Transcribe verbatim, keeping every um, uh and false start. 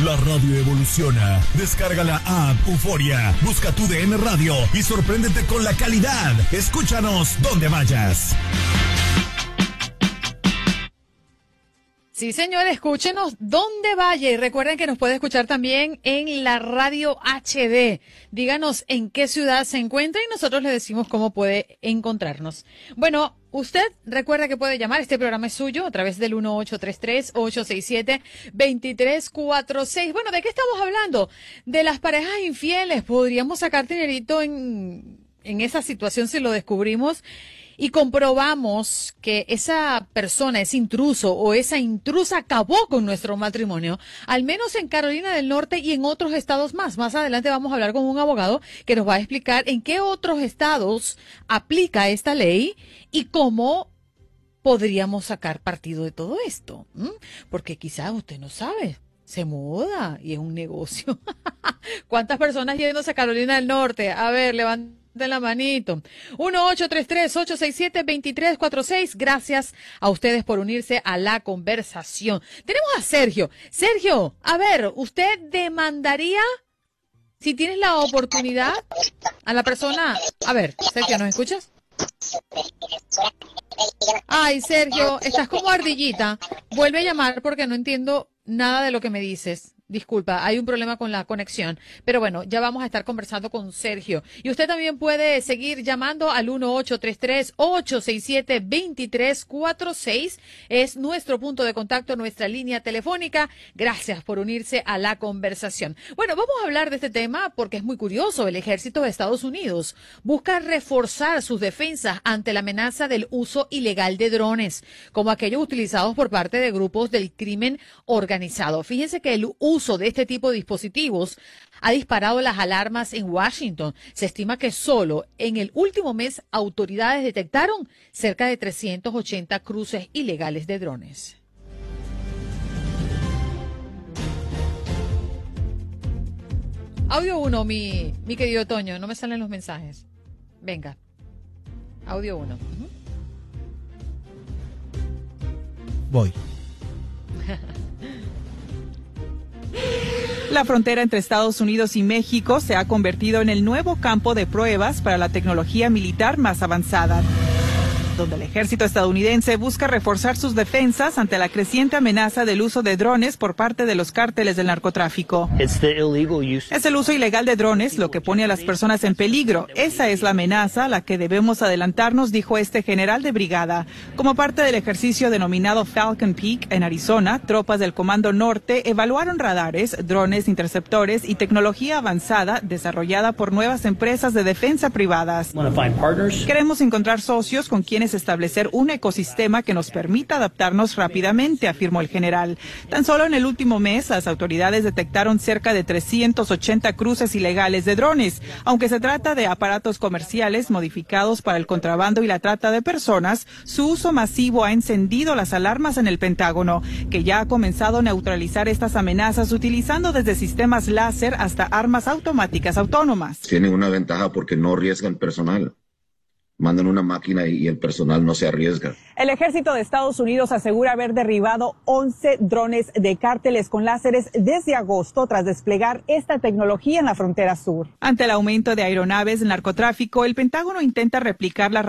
La radio evoluciona. Descarga la app Euforia, busca tu D N Radio y sorpréndete con la calidad. Escúchanos donde vayas. Sí, señor, escúchenos donde vaya y recuerden que nos puede escuchar también en la radio H D. Díganos en qué ciudad se encuentra y nosotros le decimos cómo puede encontrarnos. Bueno, usted recuerda que puede llamar, este programa es suyo a través del uno ocho tres tres, ocho seis siete, dos tres cuatro seis. Bueno, ¿de qué estamos hablando? De las parejas infieles. ¿Podríamos sacar dinerito en, en esa situación si lo descubrimos? Y comprobamos que esa persona, ese intruso o esa intrusa acabó con nuestro matrimonio, al menos en Carolina del Norte y en otros estados más. Más adelante vamos a hablar con un abogado que nos va a explicar en qué otros estados aplica esta ley y cómo podríamos sacar partido de todo esto. ¿Mm? Porque quizás usted no sabe. Se muda y es un negocio. ¿Cuántas personas yéndose a Carolina del Norte? A ver, levanten de la manito. uno ocho tres tres, ocho seis siete, dos tres cuatro seis. Gracias a ustedes por unirse a la conversación. Tenemos a Sergio. Sergio, a ver, ¿usted demandaría, si tienes la oportunidad, a la persona? A ver, Sergio, ¿nos escuchas? Ay, Sergio, estás como ardillita. Vuelve a llamar porque no entiendo nada de lo que me dices. Disculpa, hay un problema con la conexión. Pero bueno, ya vamos a estar conversando con Sergio. Y usted también puede seguir llamando al uno ocho tres tres, ocho seis siete, dos tres cuatro seis. Es nuestro punto de contacto, nuestra línea telefónica. Gracias por unirse a la conversación. Bueno, vamos a hablar de este tema porque es muy curioso. El ejército de Estados Unidos busca reforzar sus defensas ante la amenaza del uso ilegal de drones, como aquellos utilizados por parte de grupos del crimen organizado. Fíjense que el uso uso de este tipo de dispositivos ha disparado las alarmas en Washington. Se estima que solo en el último mes autoridades detectaron cerca de trescientos ochenta cruces ilegales de drones. Audio uno, mi, mi querido Toño, no me salen los mensajes. Venga, audio uno. Uh-huh. Voy. La frontera entre Estados Unidos y México se ha convertido en el nuevo campo de pruebas para la tecnología militar más avanzada, donde el ejército estadounidense busca reforzar sus defensas ante la creciente amenaza del uso de drones por parte de los cárteles del narcotráfico. Es el uso ilegal de drones lo que pone a las personas en peligro. Esa es la amenaza a la que debemos adelantarnos, dijo este general de brigada. Como parte del ejercicio denominado Falcon Peak en Arizona, tropas del Comando Norte evaluaron radares, drones, interceptores y tecnología avanzada desarrollada por nuevas empresas de defensa privadas. Queremos encontrar socios con quienes establecer un ecosistema que nos permita adaptarnos rápidamente, afirmó el general. Tan solo en el último mes, las autoridades detectaron cerca de trescientos ochenta cruces ilegales de drones. Aunque se trata de aparatos comerciales modificados para el contrabando y la trata de personas, su uso masivo ha encendido las alarmas en el Pentágono, que ya ha comenzado a neutralizar estas amenazas utilizando desde sistemas láser hasta armas automáticas autónomas. Tienen una ventaja porque no arriesgan personal. Mandan una máquina y el personal no se arriesga. El ejército de Estados Unidos asegura haber derribado once drones de cárteles con láseres desde agosto tras desplegar esta tecnología en la frontera sur. Ante el aumento de aeronaves del narcotráfico, el Pentágono intenta replicar la